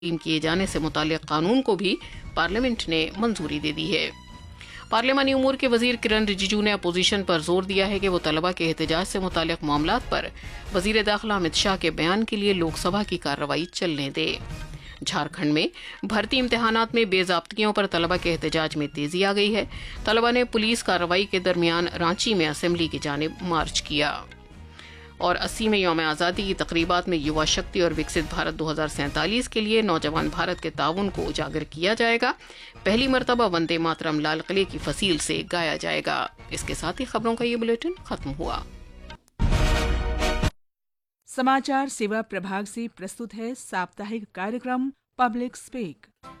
किए जाने से मुताल्लिक़ कानून को भी पार्लियामेंट ने मंजूरी दे दी है। पार्लियामानी उमूर के वजीर किरण रिजिजू ने अपोजिशन पर जोर दिया है कि वो तलबा के एहतजाज से मुताल्लिक़ मामलात पर वजीर दाखिला अमित शाह के बयान के लिए लोकसभा की कार्रवाई चलने दे। झारखंड में भर्ती इम्तिहानात में बेज़ाब्तियों पर तलबा के एहतजाज में तेजी आ गई है। तलबा ने पुलिस कार्रवाई के दरमियान रांची में असेंबली की जानिब मार्च किया। और 80वें यौम आज़ादी की तकरीबात में युवा शक्ति और विकसित भारत 2047 के लिए नौजवान भारत के ताउन को उजागर किया जाएगा। पहली मरतबा वंदे मातरम लाल किले की फसील से गाया जाएगा। इसके साथ ही खबरों का ये बुलेटिन खत्म हुआ। समाचार सेवा प्रभाग से प्रस्तुत है साप्ताहिक कार्यक्रम पब्लिक स्पीक।